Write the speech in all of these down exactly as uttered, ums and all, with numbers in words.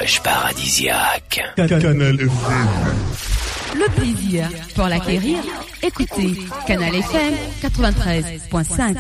plage paradisiaque. Canal F M. Le plaisir pour l'acquérir. Écoutez Canal F M quatre-vingt-treize virgule cinq.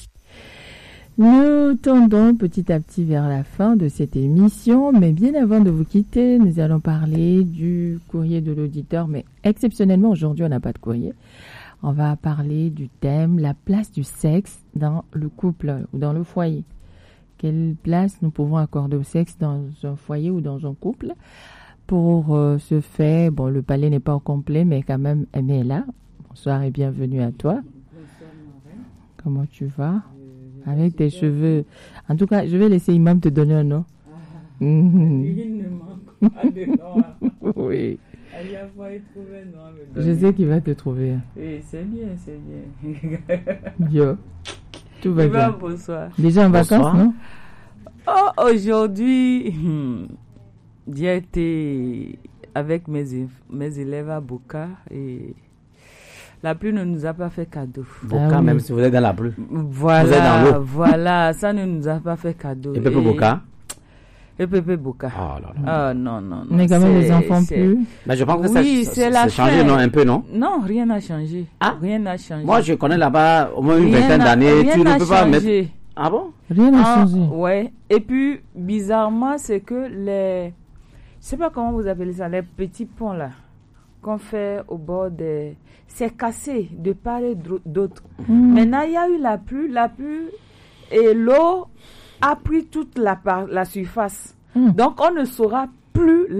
Nous tendons petit à petit vers la fin de cette émission, mais bien avant de vous quitter, nous allons parler du courrier de l'auditeur, mais exceptionnellement aujourd'hui on n'a pas de courrier. On va parler du thème, la place du sexe dans le couple ou dans le foyer. Quelle place nous pouvons accorder au sexe dans un foyer ou dans un couple? Pour euh, ce fait, bon, le palais n'est pas au complet, mais quand même, Aimé est là. Bonsoir et bienvenue à toi. Bonsoir, Marie. Comment tu vas? Avec tes cheveux. En tout cas, je vais laisser Imam te donner un nom. Ah, mmh. Il ne manque pas de nom. Oui. Il a failli trouver un nom. Je sais qu'il va te trouver. Oui, c'est bien, c'est bien. Yo. Tout va bien. Bonsoir. Déjà en Bonsoir. Vacances, non? Oh, aujourd'hui, j'ai été avec mes, mes élèves à Boka et la pluie ne nous a pas fait cadeau. Boka, ah oui. Même si vous êtes dans la pluie. Voilà, vous êtes dans l'eau. Voilà, ça ne nous a pas fait cadeau. Et Pépé Boka? Et Pépé Boka. Oh là là. Oh non, non, non. Mais quand même, les enfants plus. Mais je pense que oui, ça, c'est ça, la ça a changé, non, un peu, non? Non, rien n'a changé. Ah? Rien n'a changé. Moi, je connais là-bas au moins une rien vingtaine d'années. Tu ne peux pas changé. mettre. Ah bon? Rien n'a ah, changé. Ouais. Et puis, bizarrement, c'est que les. Je sais pas comment vous appelez ça, les petits ponts là, qu'on fait au bord des. C'est cassé de part et d'autre. Mmh. Maintenant, il y a eu la pluie, la pluie, et l'eau a pris toute la, par... la surface. Mmh. Donc, on ne saura plus